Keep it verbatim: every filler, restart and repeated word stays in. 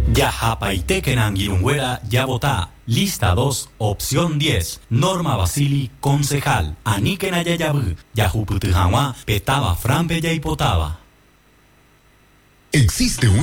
Yahapaitekenan Girungüera ya votá. Lista dos, opción diez. Norma Basili, concejal. Aniken Ayayabu, Yahuputujawa, Petaba Frampe Yaipotaba. Existe un